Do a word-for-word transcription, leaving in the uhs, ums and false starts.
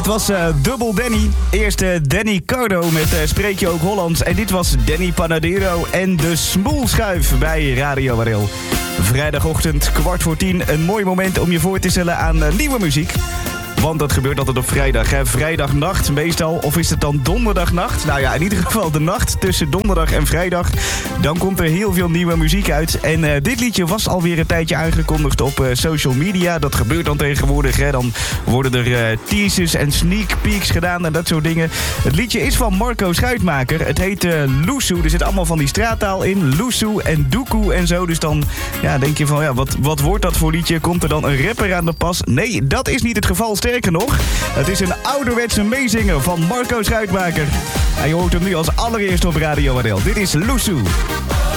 Het was uh, Double Danny. Eerst uh, Danny Cardo met uh, Spreek je ook Hollands. En dit was Danny Panadero en de Smoelschuif bij Radio Warel. Vrijdagochtend, kwart voor tien. Een mooi moment om je voor te stellen aan uh, nieuwe muziek. Want dat gebeurt altijd op vrijdag. Hè? Vrijdagnacht meestal. Of is het dan donderdagnacht? Nou ja, in ieder geval de nacht tussen donderdag en vrijdag. Dan komt er heel veel nieuwe muziek uit. En uh, dit liedje was alweer een tijdje aangekondigd op uh, social media. Dat gebeurt dan tegenwoordig. Hè? Dan worden er uh, teasers en sneak peeks gedaan en dat soort dingen. Het liedje is van Marco Schuitmaker. Het heet uh, Loesoe. Er zit allemaal van die straattaal in. Loesoe en doekoe en zo. Dus dan ja, denk je van, ja, wat, wat wordt dat voor liedje? Komt er dan een rapper aan de pas? Nee, dat is niet het geval. Sterker nog, het is een ouderwetse meezinger van Marco Schuitmaker. En je hoort hem nu als allereerst op Radio Warel. Dit is Loesoe.